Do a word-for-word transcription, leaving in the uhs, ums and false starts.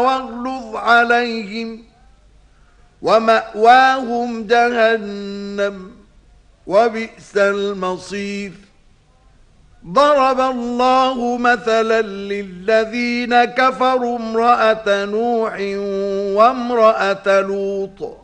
واغلظ عليهم ومأواهم جهنم وبئس المصير. ضرب الله مثلا للذين كفروا امرأة نوح وامرأة لوط